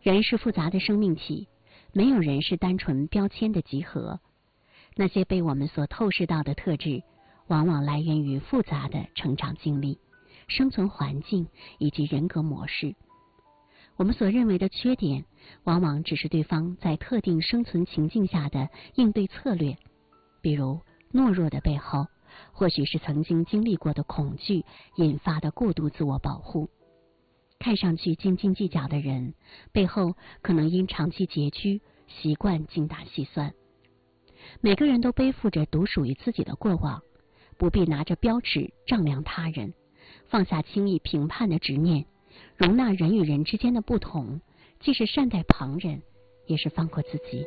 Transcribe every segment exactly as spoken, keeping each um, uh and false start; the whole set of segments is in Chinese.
人是复杂的生命体，没有人是单纯标签的集合。那些被我们所透视到的特质，往往来源于复杂的成长经历、生存环境以及人格模式。我们所认为的缺点，往往只是对方在特定生存情境下的应对策略，比如懦弱的背后，或许是曾经经历过的恐惧引发的过度自我保护。看上去斤斤计较的人，背后可能因长期拮据，习惯精打细算。每个人都背负着独属于自己的过往，不必拿着标尺丈量他人，放下轻易评判的执念，容纳人与人之间的不同，既是善待旁人，也是放过自己。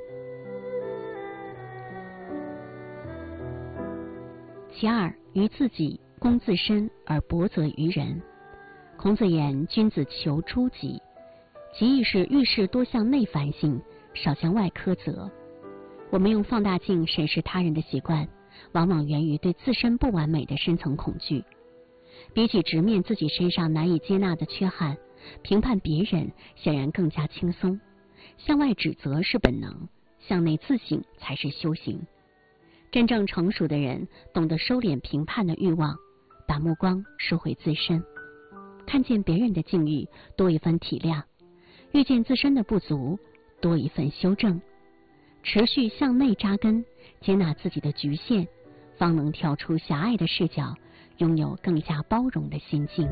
其二，于自己，攻自身而薄责于人。孔子言：君子求诸己，其意是遇事多向内反省，少向外苛责。我们用放大镜审视他人的习惯，往往源于对自身不完美的深层恐惧。比起直面自己身上难以接纳的缺憾，评判别人显然更加轻松。向外指责是本能，向内自省才是修行。真正成熟的人懂得收敛评判的欲望，把目光收回自身，看见别人的境遇，多一份体谅；遇见自身的不足，多一份修正。持续向内扎根，接纳自己的局限，方能跳出狭隘的视角，拥有更加包容的心境。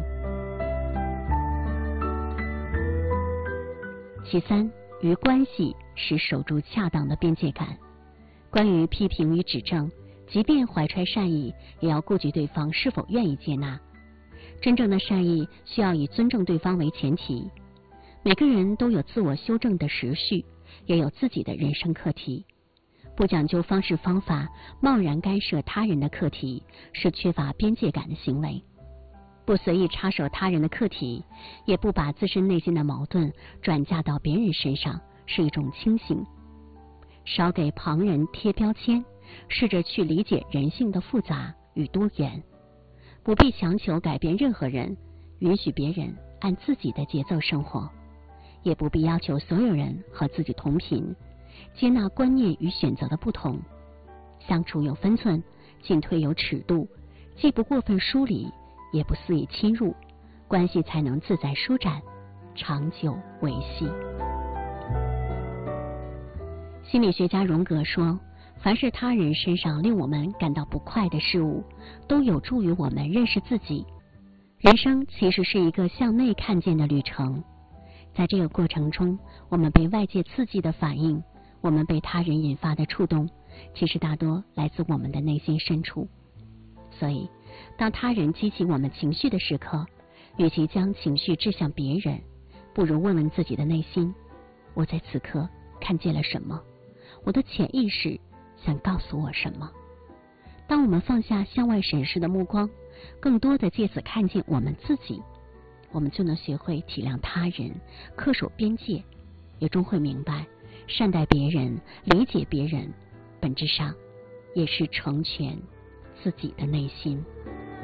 其三，于关系是守住恰当的边界感。关于批评与指正，即便怀揣善意，也要顾及对方是否愿意接纳。真正的善意需要以尊重对方为前提。每个人都有自我修正的时序，也有自己的人生课题。不讲究方式方法，贸然干涉他人的课题，是缺乏边界感的行为。不随意插手他人的课题，也不把自身内心的矛盾转嫁到别人身上，是一种清醒。少给旁人贴标签，试着去理解人性的复杂与多元。不必强求改变任何人，允许别人按自己的节奏生活，也不必要求所有人和自己同频，接纳观念与选择的不同。相处有分寸，进退有尺度，既不过分疏离，也不肆意侵入，关系才能自在舒展，长久维系。心理学家荣格说，凡是他人身上令我们感到不快的事物，都有助于我们认识自己。人生其实是一个向内看见的旅程，在这个过程中，我们被外界刺激的反应，我们被他人引发的触动，其实大多来自我们的内心深处。所以，当他人激起我们情绪的时刻，与其将情绪指向别人，不如问问自己的内心：我在此刻看见了什么？我的潜意识想告诉我什么？当我们放下向外审视的目光，更多的借此看见我们自己，我们就能学会体谅他人，恪守边界，也终会明白，善待别人，理解别人，本质上也是成全自己的内心。